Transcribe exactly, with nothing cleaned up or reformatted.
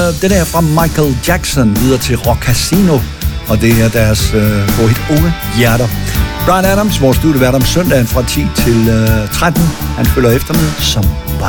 den er fra Michael Jackson videre til Rock Casino, og det er deres øh, for et unge hjerter. Bryan Adams, vores studievært om søndagen fra ti til tretten. Han følger efter med som